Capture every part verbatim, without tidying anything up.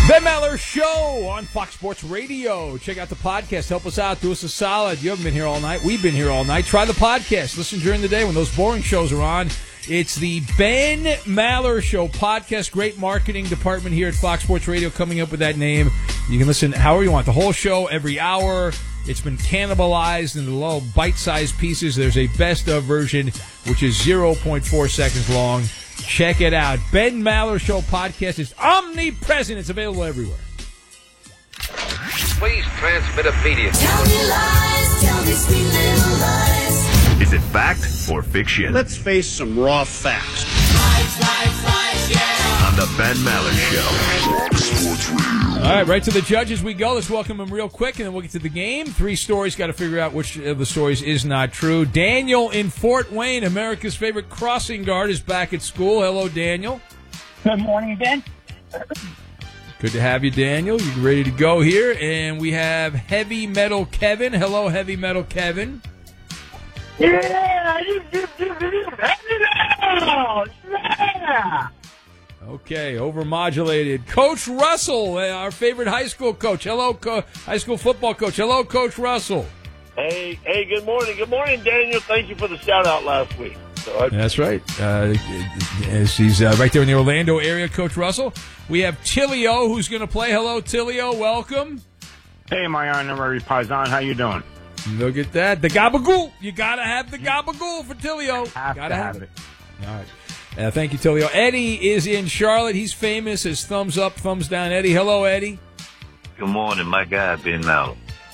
Ben Maller Show on Fox Sports Radio. Check out the podcast. Help us out. Do us a solid. You haven't been here all night. We've been here all night. Try the podcast. Listen during the day when those boring shows are on. It's the Ben Maller Show podcast. Great marketing department here at Fox Sports Radio coming up with that name. You can listen however you want. The whole show every hour. It's been cannibalized into little bite-sized pieces. There's a best-of version, which is zero point four seconds long. Check it out. Ben Maller Show podcast is omnipresent. It's available everywhere. Please transmit immediately. Tell me lies, tell me sweet little lies. Is it fact or fiction? Let's face some raw facts. Lies, lies, lies, yeah. On the Ben Maller Show. All right, right to the judges we go. Let's welcome them real quick, and then we'll get to the game. Three stories. Got to figure out which of the stories is not true. Daniel in Fort Wayne, America's favorite crossing guard, is back at school. Hello, Daniel. Good morning, Ben. Good to have you, Daniel. You ready to go here? And we have Heavy Metal Kevin. Hello, Heavy Metal Kevin. Yeah! Yeah! Okay, overmodulated. Coach Russell, our favorite high school coach. Hello, co- high school football coach. Hello, Coach Russell. Hey, hey, good morning. Good morning, Daniel. Thank you for the shout-out last week. So I- That's right. Uh, she's uh, right there in the Orlando area, Coach Russell. We have Tilio, who's going to play. Hello, Tilio. Welcome. Hey, my honorary paisan. How you doing? Look at that. The gabagool. You got to have the gabagool for Tilio. Have Gotta to have, have it. it. All right. Uh, thank you, Tilio. Eddie is in Charlotte. He's famous as thumbs up, thumbs down. Eddie. Hello, Eddie. Good morning, my guy, Ben Maller.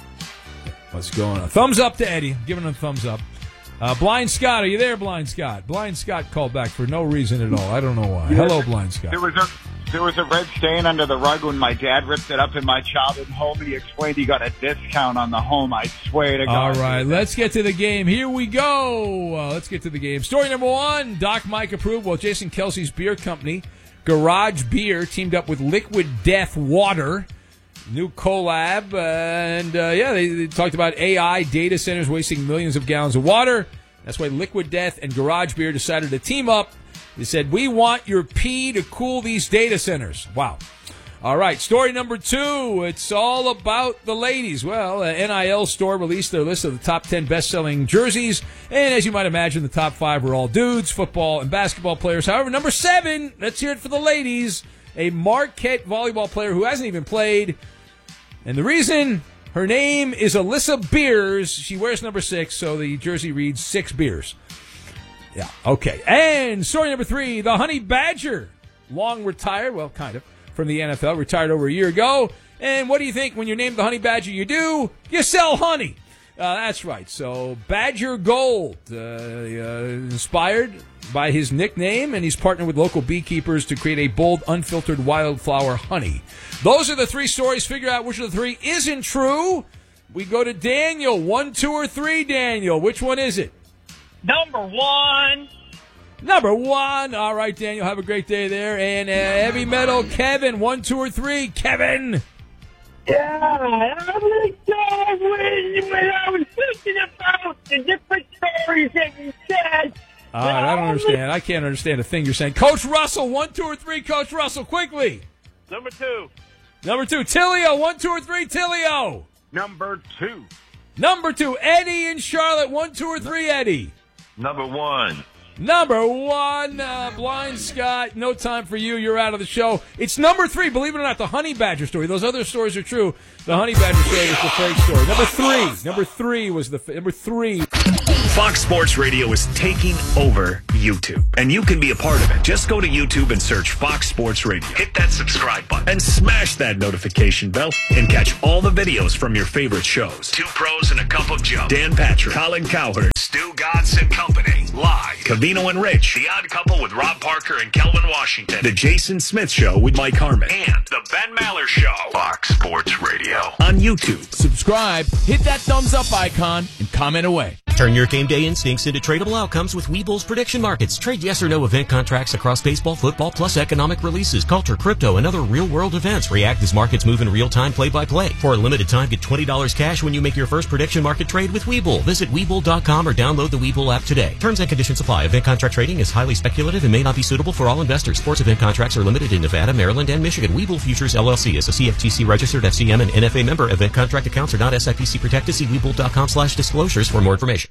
What's going on? Thumbs up to Eddie. I'm giving him a thumbs up. Uh, Blind Scott, are you there, Blind Scott? Blind Scott called back for no reason at all. I don't know why. Hello, Blind Scott. There was a there was a red stain under the rug when my dad ripped it up in my childhood home, and he explained he got a discount on the home. I swear to God. All right, let's get to the game. Here we go. Uh, let's get to the game. Story number one, Doc Mike approved. Well, Jason Kelsey's beer company, Garage Beer, teamed up with Liquid Death Water. New collab, uh, and uh, yeah, they, they talked about A I data centers wasting millions of gallons of water. That's why Liquid Death and Garage Beer decided to team up. They said, we want your pee to cool these data centers. Wow. All right, story number two. It's all about the ladies. Well, uh, N I L Store released their list of the top ten best-selling jerseys, and as you might imagine, the top five were all dudes, football and basketball players. However, number seven, let's hear it for the ladies, a Marquette volleyball player who hasn't even played. And the reason, her name is Alyssa Beers. She wears number six, so the jersey reads six beers. Yeah, okay. And story number three, the Honey Badger, long retired, well, kind of, from the N F L, retired over a year ago. And what do you think when you're named the Honey Badger? You do? You sell honey. Uh, that's right. So Badger Gold, uh, uh, inspired by his nickname, and he's partnered with local beekeepers to create a bold, unfiltered wildflower honey. Those are the three stories. Figure out which of the three isn't true. We go to Daniel. One, two, or three, Daniel. Which one is it? Number one. Number one. All right, Daniel. Have a great day there. And uh, Heavy Metal Kevin. One, two, or three. Kevin. Yeah, I'm going to go when, when I was thinking about the different stories that you said. All right, I don't understand. I can't understand a thing you're saying. Coach Russell. One, two, or three. Coach Russell, quickly. Number two. Number two. Tilio. One, two, or three. Tilio. Number two. Number two. Eddie in Charlotte. One, two, or three. Eddie. Number one. Number one, uh, Blind Scott, no time for you. You're out of the show. It's number three, believe it or not, the Honey Badger story. Those other stories are true. The Honey Badger story was the fake story. Number three. Number three was the, number three. Fox Sports Radio is taking over YouTube, and you can be a part of it. Just go to YouTube and search Fox Sports Radio. Hit that subscribe button and smash that notification bell and catch all the videos from your favorite shows. Two Pros and a Cup of Joe. Dan Patrick, Colin Cowherd, Stu Godson Company, live. Cavino and Rich, The Odd Couple with Rob Parker and Kelvin Washington, The Jason Smith Show with Mike Harmon, and The Ben Maller Show. Fox Sports Radio on YouTube. Subscribe, hit that thumbs up icon, and comment away. Turn your game day instincts into tradable outcomes with Webull's prediction markets. Trade yes or no event contracts across baseball, football, plus economic releases, culture, crypto, and other real-world events. React as markets move in real time, play-by-play. For a limited time, get twenty dollars cash when you make your first prediction market trade with Webull. Visit Webull dot com or download the Webull app today. Terms and conditions apply. Event contract trading is highly speculative and may not be suitable for all investors. Sports event contracts are limited in Nevada, Maryland, and Michigan. Webull Futures, L L C is a C F T C registered F C M and N F A member. Event contract accounts are not S I P C protected. See Webull dot com slash disclosures for more information.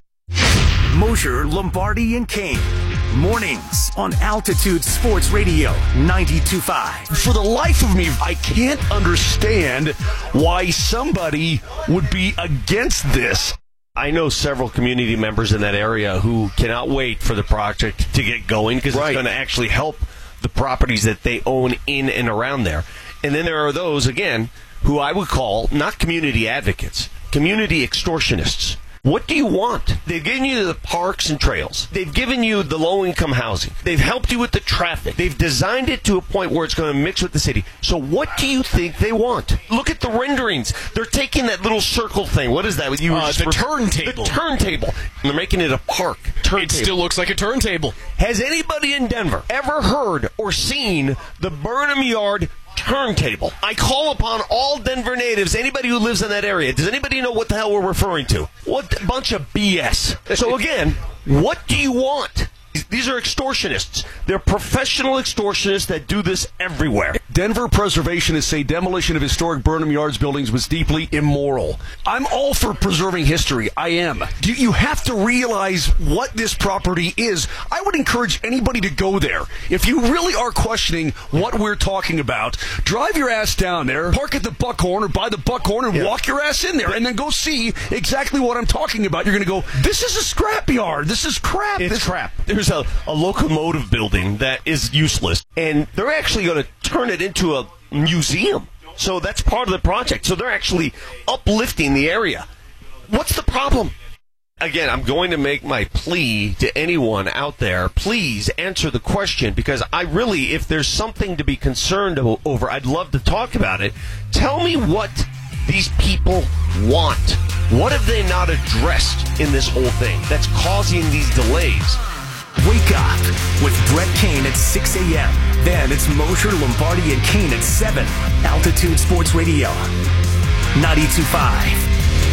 Mosher, Lombardi, and Kane. Mornings on Altitude Sports Radio ninety-two point five. For the life of me, I can't understand why somebody would be against this. I know several community members in that area who cannot wait for the project to get going because right. It's going to actually help the properties that they own in and around there. And then there are those, again, who I would call not community advocates, community extortionists. What do you want? They've given you the parks and trails. They've given you the low-income housing. They've helped you with the traffic. They've designed it to a point where it's going to mix with the city. So what do you think they want? Look at the renderings. They're taking that little circle thing. What is that? You uh, the turntable. The turntable. And they're making it a park. Turntable. It still looks like a turntable. Has anybody in Denver ever heard or seen the Burnham Yard turntable? I call upon all Denver natives, anybody who lives in that area. Does anybody know what the hell we're referring to? What a bunch of B S. So again, what do you want? These are extortionists. They're professional extortionists that do this everywhere. Denver preservationists say demolition of historic Burnham Yards buildings was deeply immoral. I'm all for preserving history. I am. You, you have to realize what this property is. I would encourage anybody to go there. If you really are questioning what we're talking about, drive your ass down there, park at the Buckhorn or by the Buckhorn and yeah. walk your ass in there and then go see exactly what I'm talking about. You're going to go, this is a scrapyard. This is crap. It's this crap. There's a, a locomotive building that is useless, and they're actually going to turn it into a museum. So that's part of the project. So they're actually uplifting the area. What's the problem? Again, I'm going to make my plea to anyone out there. Please answer the question, because I really, if there's something to be concerned over, I'd love to talk about it. Tell me what these people want. What have they not addressed in this whole thing that's causing these delays? Wake up with Brett Kane at six a.m. Then it's Mosher, Lombardi, and Kane at seven. Altitude Sports Radio ninety-two point five.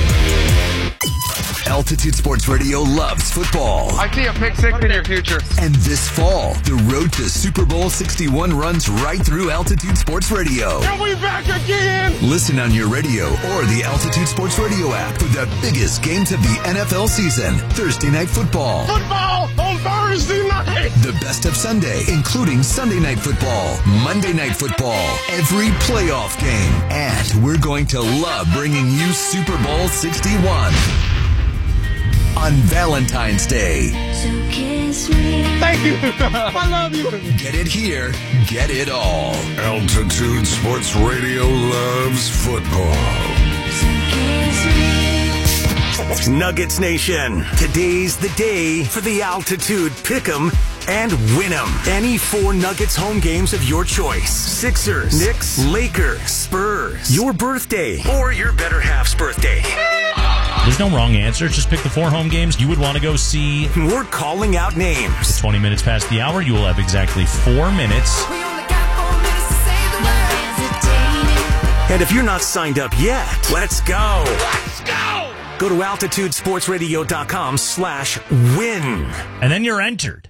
Altitude Sports Radio loves football. I see a pick six in your future. And this fall, the road to Super Bowl sixty-one runs right through Altitude Sports Radio. And we back again! Listen on your radio or the Altitude Sports Radio app for the biggest games of the N F L season. Thursday Night Football. Football on Thursday night! The best of Sunday, including Sunday Night Football, Monday Night Football, every playoff game. And we're going to love bringing you Super Bowl sixty-one. On Valentine's Day. So kiss me. Thank you. I love you. Get it here. Get it all. Altitude Sports Radio loves football. So kiss me. Nuggets Nation. Today's the day for the Altitude Pick'em and Win'em. Any four Nuggets home games of your choice. Sixers, Knicks, Lakers, Spurs. Your birthday or your better half's birthday. There's no wrong answer. Just pick the four home games you would want to go see. We're calling out names. It's twenty minutes past the hour. You will have exactly four minutes. And if you're not signed up yet, let's go. Let's go. Go to altitude sports radio dot com slash win. And then you're entered.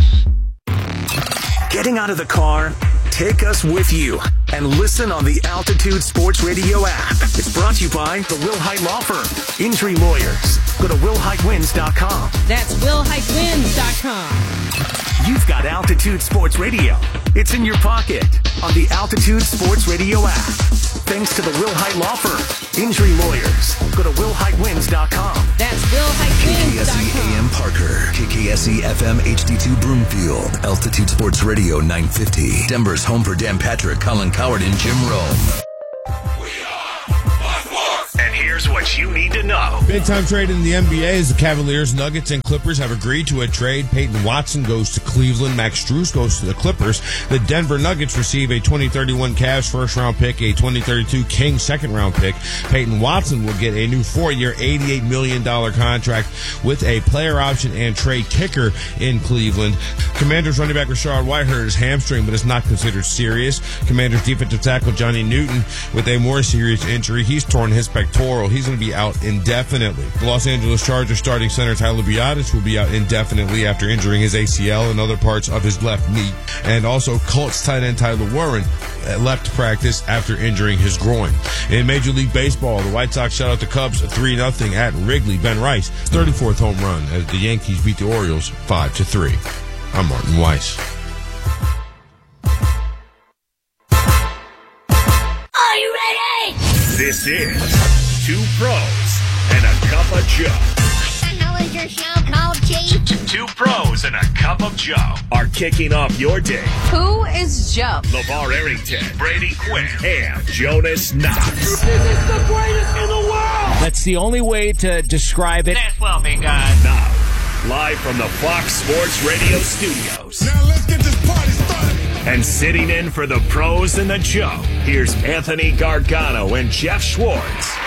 Getting out of the car, take us with you and listen on the Altitude Sports Radio app. It's brought to you by the Will Hite Law Firm. Injury Lawyers. Go to will hite wins dot com. That's will hite wins dot com. You've got Altitude Sports Radio. It's in your pocket on the Altitude Sports Radio app. Thanks to the Will Hite Law Firm. Injury Lawyers. Go to will hite wins dot com. That's will hite wins dot com. K K S E A M Parker. K K S E F M H D two Broomfield. Altitude Sports Radio nine fifty. Denver's home for Dan Patrick, Colin Coward, and Jim Rome. And here here's what you need to know. Big time trade in the N B A as the Cavaliers, Nuggets, and Clippers have agreed to a trade. Peyton Watson goes to Cleveland. Max Strus goes to the Clippers. The Denver Nuggets receive a twenty thirty-one Cavs first-round pick, a twenty thirty-two Kings second-round pick. Peyton Watson will get a new four-year, eighty-eight million dollars contract with a player option and trade kicker in Cleveland. Commanders running back Rashard White hurt his hamstring, but is not considered serious. Commanders defensive tackle Johnny Newton with a more serious injury. He's torn his pectoral. He's going to be out indefinitely. The Los Angeles Chargers starting center Tyler Biadasz will be out indefinitely after injuring his A C L and other parts of his left knee. And also Colts tight end Tyler Warren left practice after injuring his groin. In Major League Baseball, the White Sox shut out the Cubs three nothing at Wrigley. Ben Rice, thirty-fourth home run as the Yankees beat the Orioles five to three. I'm Martin Weiss. Are you ready? This is Two Pros and a Cup of Joe. What the hell is your show called, Chief? Two Pros and a Cup of Joe are kicking off your day. Who is Joe? LeVar Arrington, Brady Quinn, and Jonas Knox. This is the greatest in the world. That's the only way to describe it. That's well, big guy. Now, live from the Fox Sports Radio studios. Now let's get this party started. And sitting in for the Pros and the Joe, here's Anthony Gargano and Jeff Schwartz.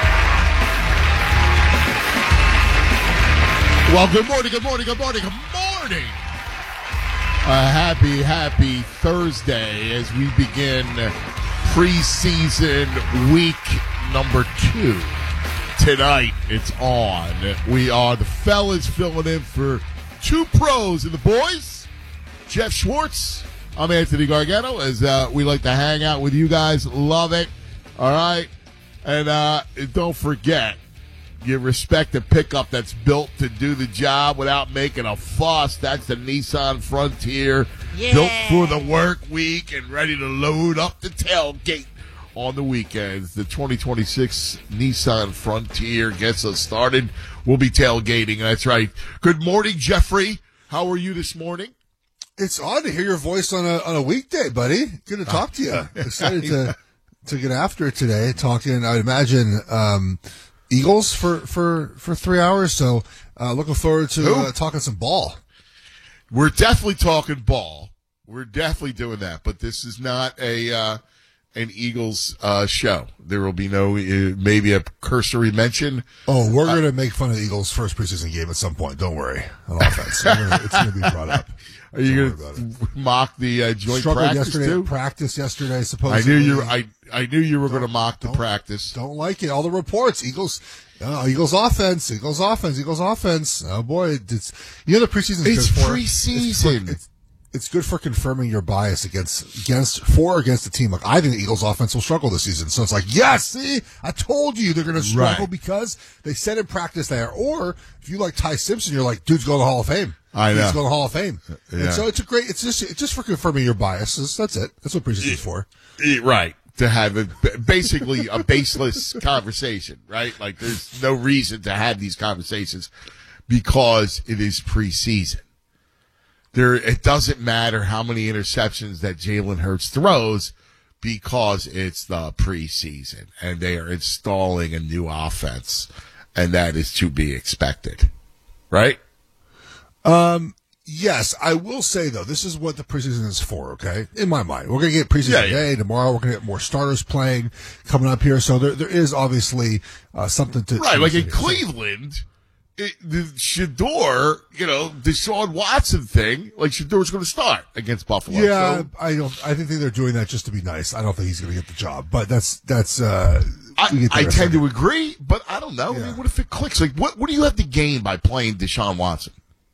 Well, good morning, good morning, good morning, good morning. A happy, happy Thursday as we begin preseason week number two. Tonight, it's on. We are the fellas filling in for Two Pros and the boys. Jeff Schwartz. I'm Anthony Gargano, as uh, we like to hang out with you guys. Love it. All right. And uh, don't forget, you respect a pickup that's built to do the job without making a fuss. That's the Nissan Frontier. Yeah. Built for the work week and ready to load up the tailgate on the weekends. The twenty twenty-six Nissan Frontier gets us started. We'll be tailgating. That's right. Good morning, Jeffrey. How are you this morning? It's odd to hear your voice on a on a weekday, buddy. Good to talk to you. Excited to to get after it today. Talking, I would imagine, um, Eagles for, for, for three hours. So uh, looking forward to uh, talking some ball. We're definitely talking ball. We're definitely doing that. But this is not a uh, an Eagles uh, show. There will be no uh, maybe a cursory mention. Oh, we're uh, going to make fun of the Eagles' first preseason game at some point. Don't worry. On offense, gonna, it's going to be brought up. Are you going to mock the uh, joint Struggled practice yesterday too? At practice yesterday, supposedly. I knew you. I I knew you were going to mock the don't, practice. Don't like it. All the reports. Eagles. Oh, Eagles offense. Eagles offense. Eagles offense. Oh boy, it's you know the preseason. It's good for, preseason. It's, it's, it's good for confirming your bias against against for or against the team. Like I think the Eagles offense will struggle this season. So it's like, yes, see, I told you they're going to struggle Right. because they said in practice there. Or if you like Ty Simpson, you're like, dude's going to the Hall of Fame. I know. He's going to the Hall of Fame. Yeah. And so it's a great. It's just it's just for confirming your biases. That's it. That's what preseason is for. Right. To have a, basically a baseless conversation, right? Like there's no reason to have these conversations because it is preseason. There, it doesn't matter how many interceptions that Jalen Hurts throws because it's the preseason and they are installing a new offense, and that is to be expected, right? Um. Yes, I will say, though, this is what the preseason is for, okay? In my mind. We're going to get preseason Yeah, yeah. today. Tomorrow, we're going to get more starters playing coming up here. So there, there is obviously uh, something to... Right, to like in to- Cleveland, it, the Shador, you know, Deshaun Watson thing, like Shador's going to start against Buffalo. Yeah, So I don't. I think they're doing that just to be nice. I don't think he's going to get the job, but that's that's. Uh, I, we get I there tend second. to agree, but I don't know. I mean, what if it clicks? Like, what, what do you have to gain by playing Deshaun Watson?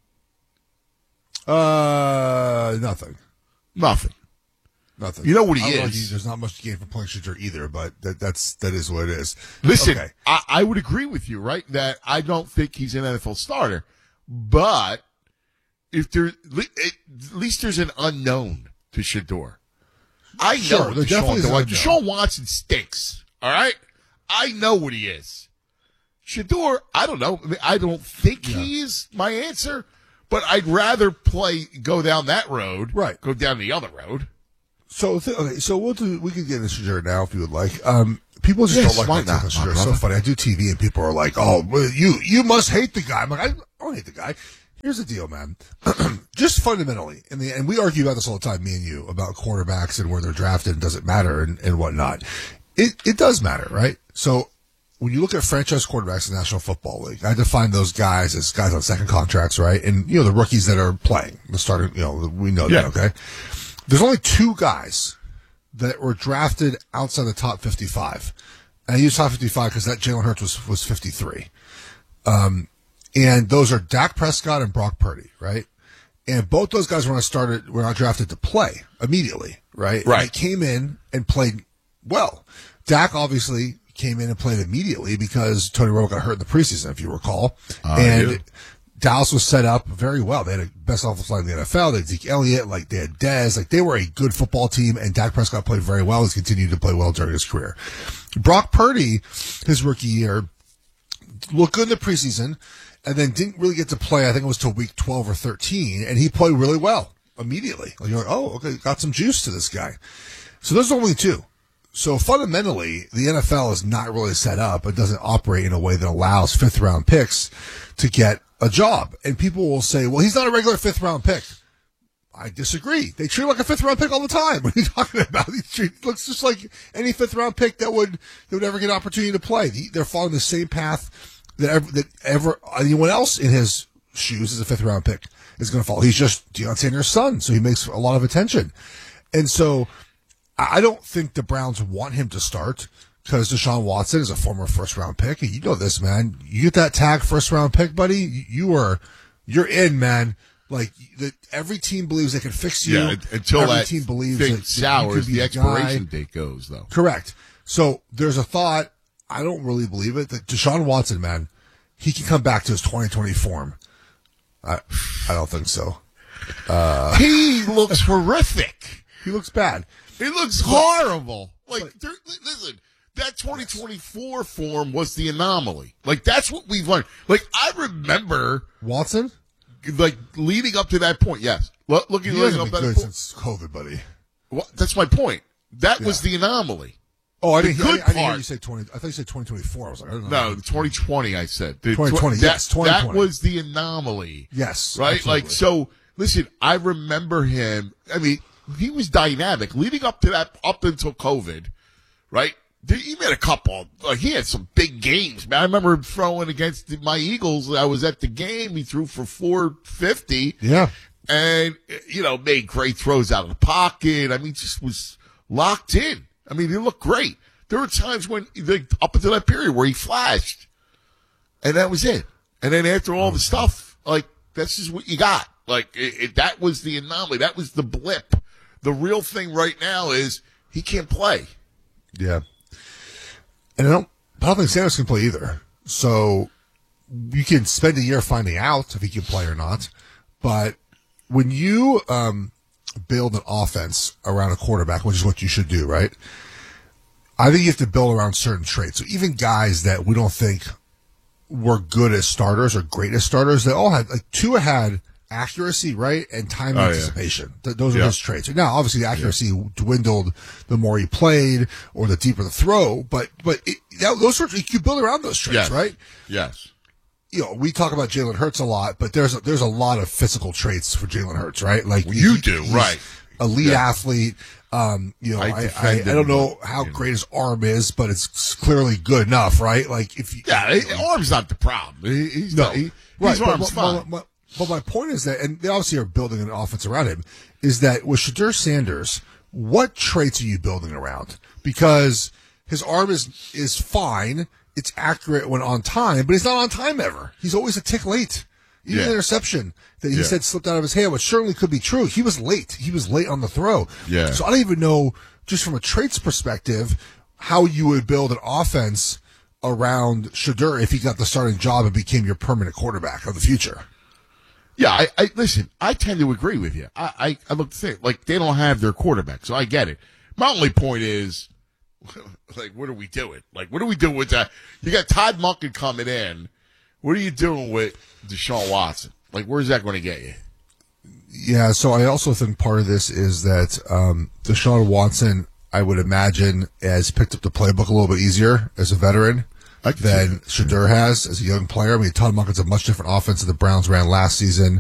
Uh, nothing. Nothing. Nothing. You know what he I would is. argue There's not much to gain from playing Shador either, but that, that's that is what it is. Listen, Okay. I, I would agree with you, right? That I don't think he's an N F L starter, but if there, at least there's an unknown to Shador. I know Sure, what there Deshaun, definitely is an like, unknown. Deshaun Watson stinks. All right, I know what he is. Shador, I don't know. I, mean, I don't think he is my answer, but I'd rather play go down that road, Right. Go down the other road. So th- okay, so we'll do. We can get into Shador now if you would like. Um, people just Yes, don't why like Michael not, Shadurr. my It's so brother? funny. I do T V and people are like, "Oh, well, you you must hate the guy." I'm like, I don't hate the guy. Here's the deal, man. Just fundamentally, and the and we argue about this all the time, me and you, about quarterbacks and where they're drafted and does it matter and, and whatnot. It it does matter, right? So when you look at franchise quarterbacks in the National Football League, I define those guys as guys on second contracts, right? And you know the rookies that are playing, the starting, you know, we know Yeah. that, okay? There's only two guys that were drafted outside the top fifty-five. And I use top fifty-five because that Jalen Hurts was, was fifty-three. Um, and those are Dak Prescott and Brock Purdy, right? And both those guys were not started, were not drafted to play immediately, right? Right. And they came in and played well. Dak obviously came in and played immediately because Tony Romo got hurt in the preseason, if you recall. Uh, and yeah. Dallas was set up very well. They had a best offensive line in the N F L. They had Zeke Elliott, like they had Dez. Like they were a good football team, and Dak Prescott played very well. He's continued to play well during his career. Brock Purdy, his rookie year, looked good in the preseason, and then didn't really get to play. I think it was till week twelve or thirteen, and he played really well immediately. Like you're like, oh, okay, got some juice to this guy. So those are only two. So fundamentally, the N F L is not really set up. It doesn't operate in a way that allows fifth round picks to get a job. And people will say, well, he's not a regular fifth round pick. I disagree. They treat him like a fifth round pick all the time. What are you talking about? He treat, looks just like any fifth round pick that would, that would ever get an opportunity to play. They're following the same path that ever, that ever anyone else in his shoes as a fifth round pick is going to follow. He's just Deion Sanders' son, so he makes a lot of attention. And so I don't think the Browns want him to start because Deshaun Watson is a former first round pick. And you know this, man. You get that tag first round pick, buddy, you are, you're in, man. Like the, every team believes they can fix you. Yeah, until every that team believes thing that, that sours, you could be the the expiration guy. date goes, though. Correct. So there's a thought. I don't really believe it that Deshaun Watson, man, he can come back to his twenty twenty form. I, I don't think so. Uh, He looks horrific. he looks bad. He looks horrible. Like, there, listen, that twenty twenty-four form was the anomaly. Like, that's what we've learned. Like, I remember Watson, like leading up to that point. Yes, look, looking He leading hasn't up to been that good point. since COVID, buddy. Well, that's my point. That was the anomaly. Oh, I The didn't, good I, I didn't hear part- you say twenty. I thought you said twenty twenty four. I was like, I don't know. No, twenty twenty. I said The twenty twenty. tw- Yes, that, twenty that twenty. was the anomaly. Yes, right. absolutely. Like, so listen, I remember him. I mean, he was dynamic leading up to that, up until COVID, right? He made a couple. Like, he had some big games, man. I remember him throwing against the, my Eagles. I was at the game. He threw for four fifty. Yeah, and you know, made great throws out of the pocket. I mean, just was locked in. I mean, he looked great. There were times when, like, up until that period, where he flashed, and that was it. And then after all the stuff, like, that's just what you got. Like, it, it, that was the anomaly. That was the blip. The real thing right now is he can't play. yeah. And I don't. I don't think Sanders can play either. So you can spend a year finding out if he can play or not. But when you um, build an offense around a quarterback, which is what you should do, right? I think you have to build around certain traits. So even guys that we don't think were good as starters or great as starters, they all had, like, Tua had accuracy, right? And time Oh, yeah. anticipation. Th- those are Yeah. his traits. Now, obviously, the accuracy dwindled the more he played or the deeper the throw, but, but it, that, those are, you build around those traits, Yes. right? Yes. You know, we talk about Jalen Hurts a lot, but there's a, there's a lot of physical traits for Jalen Hurts, right? Like Well, you he- do, he's right. Elite Yeah. athlete. Um, you know, I I, I, I, defended don't him, know but, how you know. great his arm is, but it's clearly good enough, right? Like if you, Yeah, his arm's not the problem. He, he's no, not, he, right. his But, arm's but, fine. but, but, but my point is that, and they obviously are building an offense around him, is that with Shedeur Sanders, what traits are you building around? Because his arm is is fine, it's accurate when on time, but he's not on time ever. He's always a tick late. Even Yeah. the interception that he Yeah. said slipped out of his hand, which certainly could be true. He was late. He was late on the throw. Yeah. So I don't even know, just from a traits perspective, how you would build an offense around Shedeur if he got the starting job and became your permanent quarterback of the future. Yeah, I, I listen. I tend to agree with you. I, I, I look think like they don't have their quarterback, so I get it. My only point is, like, what are we doing? Like, what are we doing with that? You got Todd Monken coming in. What are you doing with Deshaun Watson? Like, where's that going to get you? Yeah, so I also think part of this is that um, Deshaun Watson, I would imagine, has picked up the playbook a little bit easier as a veteran than Shedeur has as a young player. I mean, Todd Monken's a much different offense than the Browns ran last season.